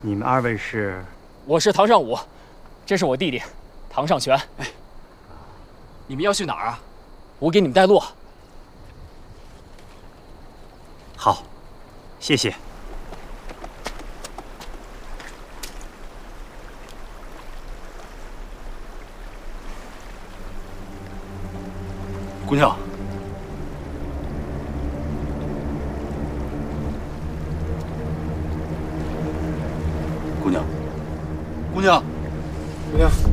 你们二位是？ 我是唐尚武，这是我弟弟唐尚玄。 哎，你们要去哪儿啊？ 我给你们带路。 好，谢谢。 姑娘，姑娘，姑娘， 姑娘。